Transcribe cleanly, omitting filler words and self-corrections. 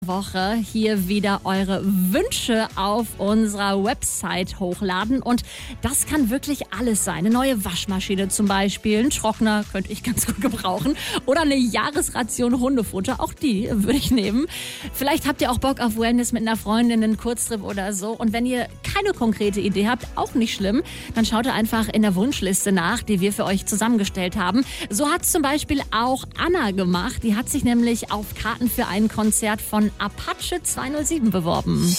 Woche hier wieder eure Wünsche auf unserer Website hochladen und das kann wirklich alles sein. Eine neue Waschmaschine zum Beispiel, ein Trockner könnte ich ganz gut gebrauchen oder eine Jahresration Hundefutter, auch die würde ich nehmen. Vielleicht habt ihr auch Bock auf Wellness mit einer Freundin, einen Kurztrip oder so und wenn ihr keine konkrete Idee habt, auch nicht schlimm, dann schaut ihr einfach in der Wunschliste nach, die wir für euch zusammengestellt haben. So hat es zum Beispiel auch Anna gemacht, die hat sich nämlich auf Karten für ein Konzert von Apache 207 beworben.